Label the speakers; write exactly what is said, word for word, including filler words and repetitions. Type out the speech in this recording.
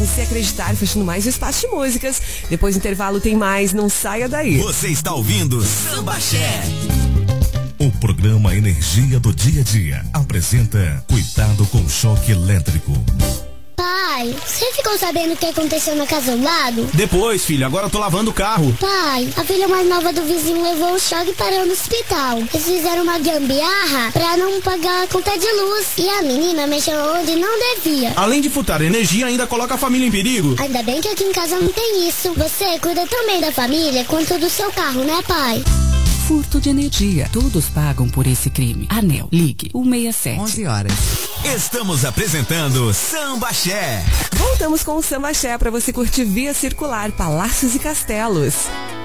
Speaker 1: você acreditar, fechando mais um espaço de músicas. Depois do intervalo tem mais, não saia daí.
Speaker 2: Você está ouvindo Sambaxé.
Speaker 3: O programa Energia do Dia a Dia apresenta Cuidado com Choque Elétrico.
Speaker 4: Pai, você ficou sabendo o que aconteceu na casa do lado?
Speaker 5: Depois, filho, agora eu tô lavando o carro.
Speaker 4: Pai, a filha mais nova do vizinho levou um choque e parou no hospital. Eles fizeram uma gambiarra pra não pagar a conta de luz. E a menina mexeu onde não devia.
Speaker 5: Além de furtar energia, ainda coloca a família em perigo.
Speaker 4: Ainda bem que aqui em casa não tem isso. Você cuida também da família quanto do seu carro, né, pai?
Speaker 6: Furto de energia. Todos pagam por esse crime. Anel, ligue um seis sete.
Speaker 2: onze horas. Estamos apresentando Sambaxé.
Speaker 1: Voltamos com o Sambaxé para você curtir via circular, palácios e castelos.